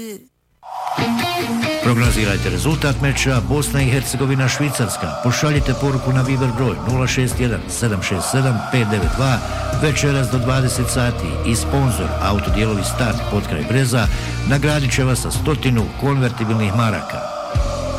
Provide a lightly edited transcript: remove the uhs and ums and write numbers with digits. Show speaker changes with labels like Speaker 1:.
Speaker 1: Prognozirajte rezultat meča Bosna i Hercegovina Švicarska. Pošaljite poruku na Viber broj 061 767 592 večeras do 20 sati i sponzor Autodijelovi Start potkraj Breza nagradit će vas sa 100 konvertibilnih maraka.